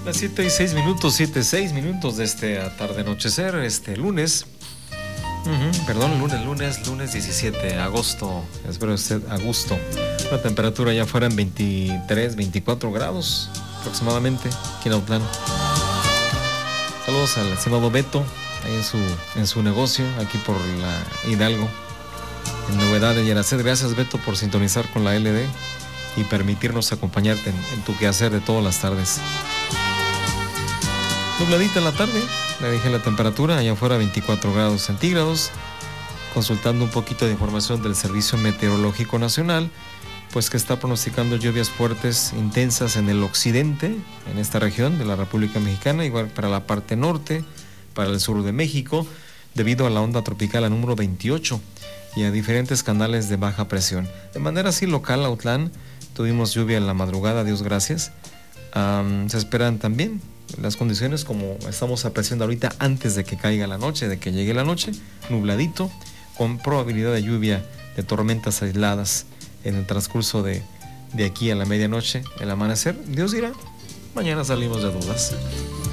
Las 7:06, 7:06 de este tarde anochecer, lunes. Lunes 17 de agosto. Espero usted a gusto. La temperatura ya fuera en 23, 24 grados aproximadamente aquí en Autlán. Saludos al estimado Beto, ahí en su negocio, aquí por la Hidalgo. En Novedad de Yaracet. Gracias, Beto, por sintonizar con la LD y permitirnos acompañarte en tu quehacer de todas las tardes. Nubladita en la tarde, le dije la temperatura, allá afuera 24 grados centígrados. Consultando un poquito de información del Servicio Meteorológico Nacional, pues que está pronosticando lluvias fuertes, intensas en el occidente, en esta región de la República Mexicana, igual para la parte norte, para el sur de México, debido a la onda tropical a número 28 y a diferentes canales de baja presión. De manera así local, Autlán, tuvimos lluvia en la madrugada, Dios gracias. Se esperan también las condiciones como estamos apreciando ahorita antes de que caiga la noche, de que llegue la noche, nubladito, con probabilidad de lluvia, de tormentas aisladas en el transcurso de aquí a la medianoche, el amanecer. Dios dirá, mañana salimos de dudas.